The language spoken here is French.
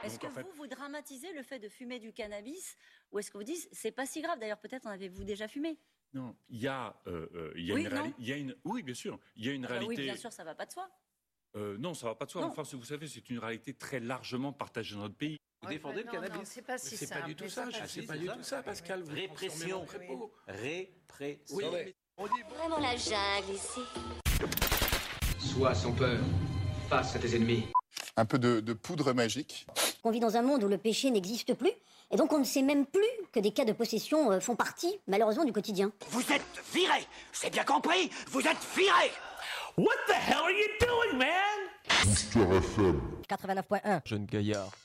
Est-ce que vous dramatisez le fait de fumer du cannabis ou est-ce que vous dites c'est pas si grave? D'ailleurs, peut-être en avez-vous déjà fumé? Non, il y a Oui, une réalité. Oui, bien sûr. Il y a une réalité. Oui, bien sûr, ça va pas de soi. Non, ça va pas de soi. Non. Enfin, vous savez, c'est une réalité très largement partagée dans notre pays. Vous défendez le cannabis? Non, c'est pas si C'est simple. pas du tout ça. C'est pas du tout ça, Pascal. Vous Répression. transformez mon propos. Répression. Oui, mais on dit Vraiment la jungle ici. Sois sans peur, face à tes ennemis. Un peu de poudre magique. On vit dans un monde où le péché n'existe plus, et donc on ne sait même plus que des cas de possession font partie, malheureusement, du quotidien. Vous êtes virés, c'est bien compris, vous êtes virés. What the hell are you doing, man? 89.1. Jeune gaillard.